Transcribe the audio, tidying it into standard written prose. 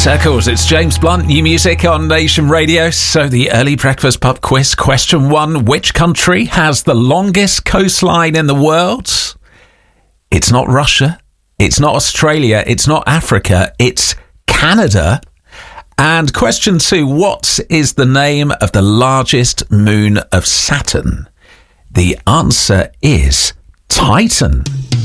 Circles, it's James Blunt, new music on Nation Radio. So the early breakfast pub quiz, question 1. Which country has the longest coastline in the world? It's not Russia, it's not Australia, it's not Africa, it's Canada. And question 2, what is the name of the largest moon of Saturn? The answer is Titan.